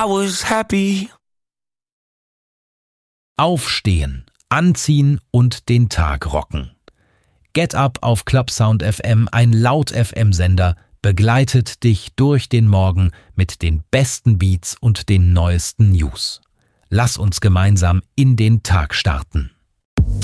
I was happy. Aufstehen, anziehen und den Tag rocken. Get Up auf Clubsound FM, ein Laut-FM-Sender, begleitet dich durch den Morgen mit den besten Beats und den neuesten News. Lass uns gemeinsam in den Tag starten.